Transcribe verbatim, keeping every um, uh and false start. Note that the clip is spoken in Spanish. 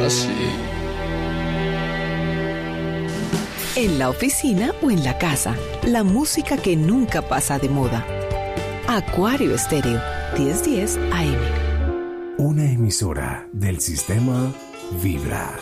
así. En la oficina o en la casa, la música que nunca pasa de moda. Acuario Estéreo, diez diez A M. Una emisora del sistema Vibra.